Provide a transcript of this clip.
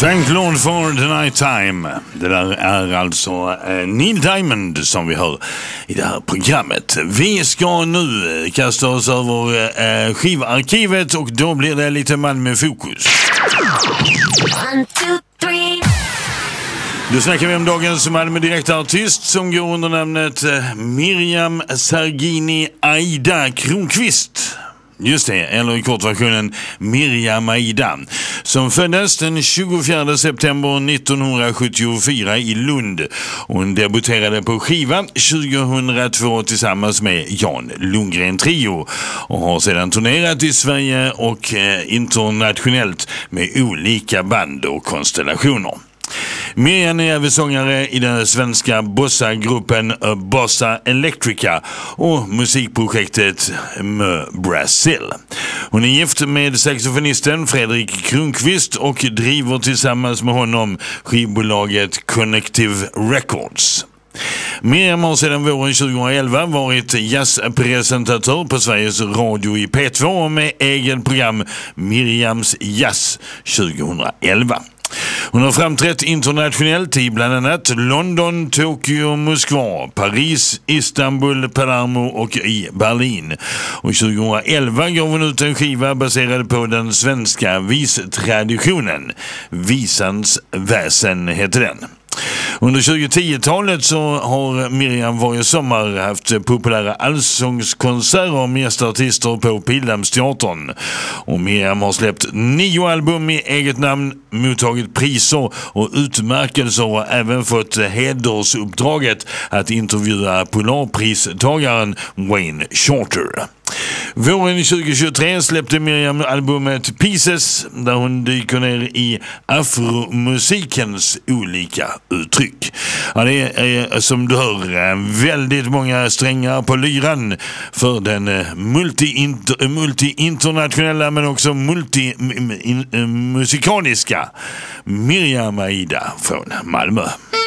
Thank Lord for the night time. Det där är alltså Neil Diamond som vi hör i det här programmet. Vi ska nu kasta oss över skivarkivet och då blir det lite Malmö-fokus. 1, 2, 3. Då snackar vi om dagens Malmö direktartist som går under namnet Miriam Sergini Aida Kronqvist. Just det, eller i kortversionen Miriam Aida, som föddes den 24 september 1974 i Lund. Hon debuterade på skiva 2002 tillsammans med Jan Lundgren Trio och har sedan turnerat i Sverige och internationellt med olika band och konstellationer. Miriam är även sångare i den svenska bossa-gruppen Bossa Electrica och musikprojektet Brasil. Hon är gift med saxofonisten Fredrik Kronqvist och driver tillsammans med honom skivbolaget Connective Records. Miriam har sedan våren 2011 varit jazzpresentatör på Sveriges Radio i P2 med eget program Miriams Jazz 2011. Hon har framträtt internationellt i bland annat London, Tokyo, Moskva, Paris, Istanbul, Palermo och i Berlin. Och 2011 gav hon ut en skiva baserad på den svenska vistraditionen. Visans väsen heter den. Under 2010-talet så har Miriam varje sommar haft populära allsångskonserter med gästartister på Pildammsteatern. Och Miriam har släppt 9 album i eget namn, mottagit priser och utmärkelser och även fått hedersuppdraget att intervjua Polarpristagaren Wayne Shorter. Våren 2023 släppte Miriam albumet Pieces där hon dyker ner i afromusikens olika uttryck. Ja, det är som du hör väldigt många strängar på lyran för den multi-internationella men också multi-musikaliska Miriam Aida från Malmö.